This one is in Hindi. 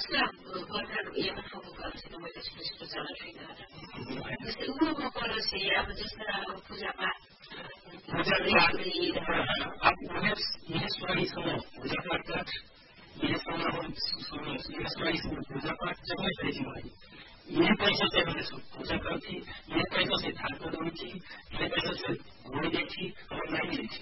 ये खालको गल्छिन मैले त्यस्तो चलन छैन जस्तै उनको कलसी अब जस्तो पूजापाठ ये पैसा से पूजा करती ये पैसा से धान बनाती ये पैसा से घोड़ी देखी और नहीं देखी